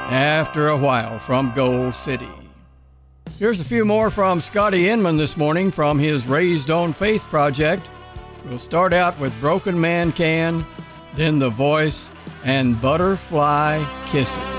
After a While from Gold City. Here's a few more from Scotty Inman this morning from his Raised on Faith project. We'll start out with Broken Man Can, then The Voice, and Butterfly Kisses.